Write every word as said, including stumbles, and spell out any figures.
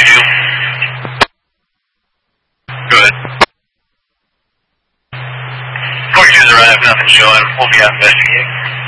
do? Go ahead. forty-two's arrived, nothing showing. We'll be out investigating.